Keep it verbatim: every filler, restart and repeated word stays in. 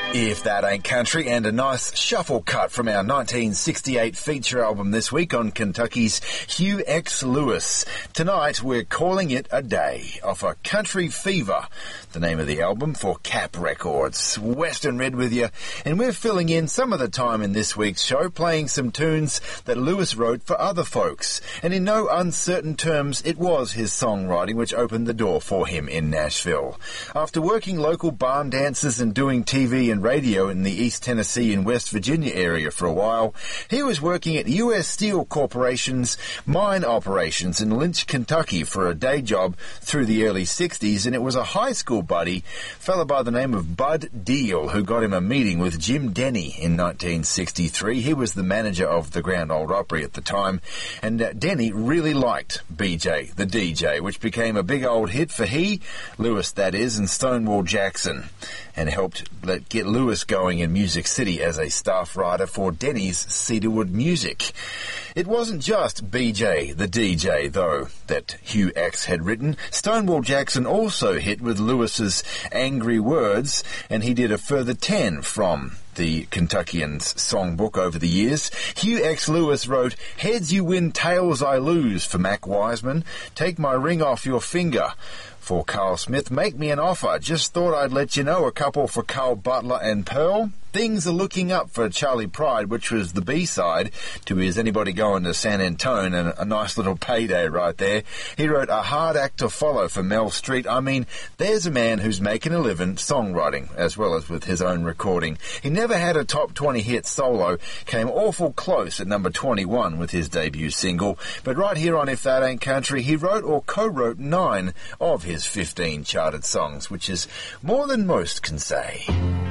If That Ain't Country, and a nice shuffle cut from our nineteen sixty-eight feature album this week on Kentucky's Hugh X. Lewis. Tonight we're calling it a day off a Country Fever, the name of the album for Cap Records. Western Red with you, and we're filling in some of the time in this week's show playing some tunes that Lewis wrote for other folks. And in no uncertain terms, it was his songwriting which opened the door for him in Nashville. After working local barn dances and doing T V and radio in the East Tennessee and West Virginia area for a while, he was working at U S Steel Corporation's mine operations in Lynch, Kentucky for a day job through the early sixties, and it was a high school buddy, a fellow by the name of Bud Deal, who got him a meeting with Jim Denny in nineteen sixty-three. He was the manager of the Grand Ole Opry at the time, and uh, Denny really liked B J, the D J, which became a big old hit for he, Lewis that is, and Stonewall Jackson, and helped let get Lewis going in Music City as a staff writer for Denny's Cedarwood Music. It wasn't just B J, the D J, though, that Hugh X had written. Stonewall Jackson also hit with Lewis's Angry Words, and he did a further ten from the Kentuckian's songbook over the years. Hugh X. Lewis wrote Heads You Win, Tails I Lose for Mac Wiseman, Take My Ring Off Your Finger for Carl Smith, Make Me an Offer, Just Thought I'd Let You Know, a couple for Carl Butler and Pearl. Things Are Looking Up for Charlie Pride, which was the B-side to his Anybody Going to San Antone, and a nice little payday right there. He wrote A Hard Act to Follow for Mel Street. I mean, there's a man who's making a living songwriting as well as with his own recording. He never had a top twenty hit solo, came awful close at number twenty-one with his debut single, but right here on If That Ain't Country, he wrote or co-wrote nine of his fifteen charted songs, which is more than most can say.